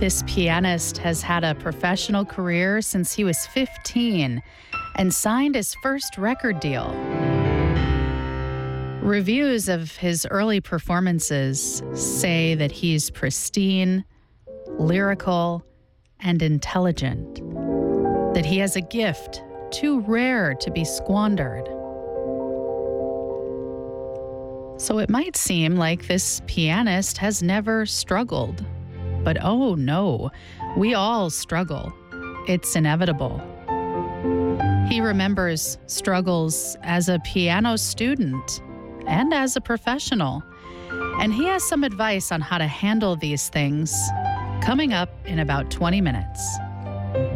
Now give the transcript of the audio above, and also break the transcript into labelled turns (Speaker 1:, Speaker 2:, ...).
Speaker 1: This pianist has had a professional career since he was 15 and signed his first record deal. Reviews of his early performances say that he's pristine, lyrical, and intelligent, that he has a gift too rare to be squandered. So it might seem like this pianist has never struggled. But oh no, we all struggle. It's inevitable. He remembers struggles as a piano student and as a professional. And he has some advice on how to handle these things coming up in about 20 minutes.